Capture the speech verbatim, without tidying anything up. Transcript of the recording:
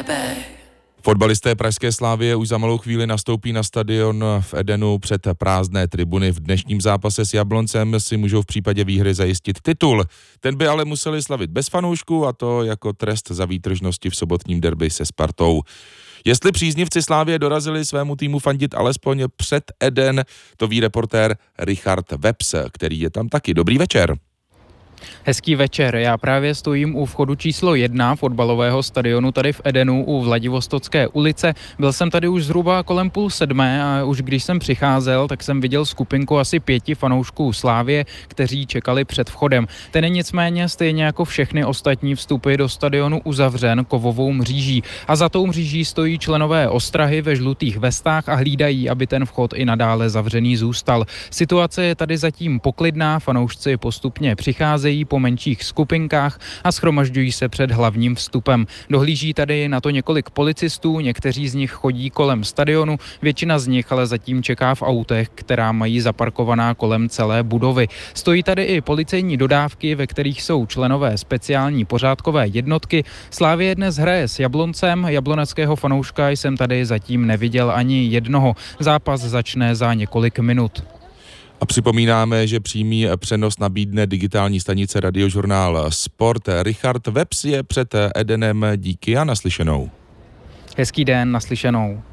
Fotbalisté pražské Slavie už za malou chvíli nastoupí na stadion v Edenu před prázdné tribuny. V dnešním zápase s Jabloncem si můžou v případě výhry zajistit titul. Ten by ale museli slavit bez fanoušků, a to jako trest za výtržnosti v sobotním derby se Spartou. Jestli příznivci Slavie dorazili svému týmu fandit alespoň před Eden, to ví reportér Richard Webs, který je tam taky. Dobrý večer. Hezký večer, já právě stojím u vchodu číslo jedna fotbalového stadionu tady v Edenu u Vladivostocké ulice. Byl jsem tady už zhruba kolem půl sedmé a už když jsem přicházel, tak jsem viděl skupinku asi pěti fanoušků Slavie, kteří čekali před vchodem. Ten je nicméně stejně jako všechny ostatní vstupy do stadionu uzavřen kovovou mříží. A za tou mříží stojí členové ostrahy ve žlutých vestách a hlídají, aby ten vchod i nadále zavřený zůstal. Situace je tady zatím poklidná, fanoušci postupně přicházejí po menších skupinkách a shromažďují se před hlavním vstupem. Dohlíží tady na to několik policistů, někteří z nich chodí kolem stadionu, většina z nich ale zatím čeká v autech, která mají zaparkovaná kolem celé budovy. Stojí tady i policejní dodávky, ve kterých jsou členové speciální pořádkové jednotky. Slavie dnes hraje s Jabloncem, jabloneckého fanouška jsem tady zatím neviděl ani jednoho. Zápas začne za několik minut. A připomínáme, že přímý přenos nabídne digitální stanice Radiožurnál Sport. Richard Webs je před Edenem, díky a naslyšenou. Hezký den, naslyšenou.